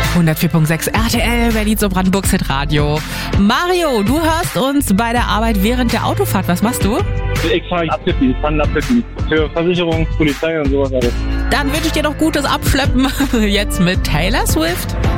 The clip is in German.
104.6 RTL, Berlin so Brandenburgs Hitradio. Mario, du hörst uns bei der Arbeit während der Autofahrt. Was machst du? Ich fahre Abschleppen, für Versicherung, Polizei und sowas alles. Dann wünsche ich dir noch gutes Abschleppen. Jetzt mit Taylor Swift.